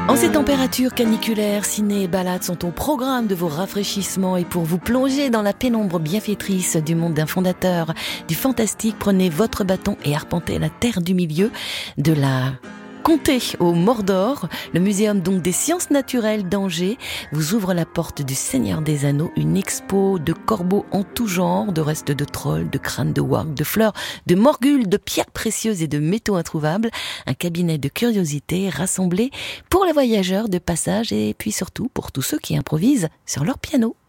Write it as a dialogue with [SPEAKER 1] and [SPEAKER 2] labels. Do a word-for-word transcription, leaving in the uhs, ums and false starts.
[SPEAKER 1] En ces températures caniculaires, ciné et balades sont au programme de vos rafraîchissements, et pour vous plonger dans la pénombre bienfaitrice du monde d'un fondateur du fantastique, prenez votre bâton et arpentez la terre du milieu de la Comté au Mordor. Le muséum donc des sciences naturelles d'Angers vous ouvre la porte du Seigneur des Anneaux, une expo de corbeaux en tout genre, de restes de trolls, de crânes de wargs, de fleurs, de morgules, de pierres précieuses et de métaux introuvables. Un cabinet de curiosités rassemblé pour les voyageurs de passage et puis surtout pour tous ceux qui improvisent sur leur piano.